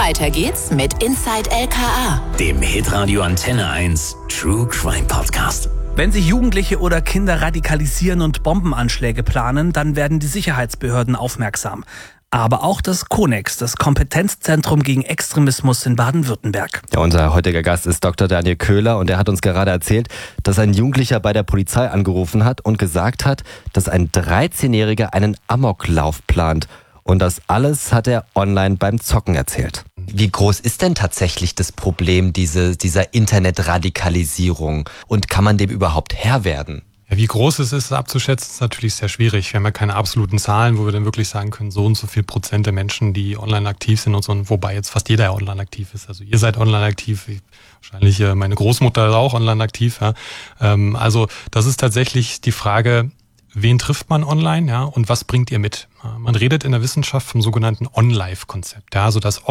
Weiter geht's mit Inside LKA, dem Hitradio Antenne 1 True Crime Podcast. Wenn sich Jugendliche oder Kinder radikalisieren und Bombenanschläge planen, dann werden die Sicherheitsbehörden aufmerksam. Aber auch das CONEX, das Kompetenzzentrum gegen Extremismus in Baden-Württemberg. Ja, unser heutiger Gast ist Dr. Daniel Köhler und er hat uns gerade erzählt, dass ein Jugendlicher bei der Polizei angerufen hat und gesagt hat, dass ein 13-Jähriger einen Amoklauf plant. Und das alles hat er online beim Zocken erzählt. Wie groß ist denn tatsächlich das Problem dieser Internetradikalisierung und kann man dem überhaupt Herr werden? Ja, wie groß es ist abzuschätzen, ist natürlich sehr schwierig. Wir haben ja keine absoluten Zahlen, wo wir dann wirklich sagen können, so und so viel Prozent der Menschen, die online aktiv sind und so, wobei jetzt fast jeder ja online aktiv ist. Also ihr seid online aktiv, wahrscheinlich meine Großmutter ist auch online aktiv. Ja. Also das ist tatsächlich die Frage, wen trifft man online, ja, und was bringt ihr mit? Man redet in der Wissenschaft vom sogenannten On-Life-Konzept. Ja, also das